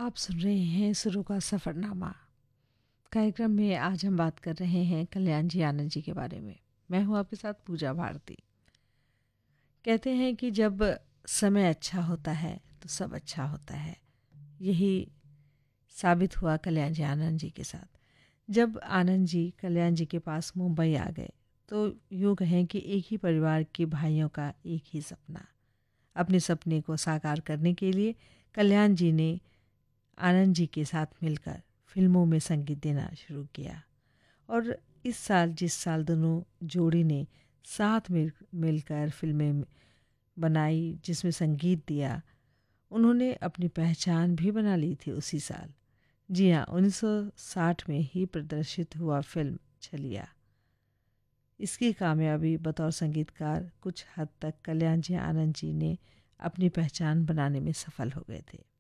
आप सुन रहे हैं सुरों का सफ़रनामा। कार्यक्रम में आज हम बात कर रहे हैं कल्याण जी आनंद जी के बारे में। मैं हूं आपके साथ पूजा भारती। कहते हैं कि जब समय अच्छा होता है तो सब अच्छा होता है। यही साबित हुआ कल्याण जी आनंद जी के साथ। जब आनंद जी कल्याण जी के पास मुंबई आ गए तो यूँ कहें कि एक ही परिवार के भाइयों का एक ही सपना। अपने सपने को साकार करने के लिए कल्याण जी ने आनंद जी के साथ मिलकर फिल्मों में संगीत देना शुरू किया। और इस साल जिस साल दोनों जोड़ी ने साथ मिलकर फिल्में बनाई, जिसमें संगीत दिया, उन्होंने अपनी पहचान भी बना ली थी उसी साल। जी हाँ, 1960 में ही प्रदर्शित हुआ फिल्म छलिया। इसकी कामयाबी बतौर संगीतकार कुछ हद तक कल्याण जी आनंद जी ने अपनी पहचान बनाने में सफल हो गए थे।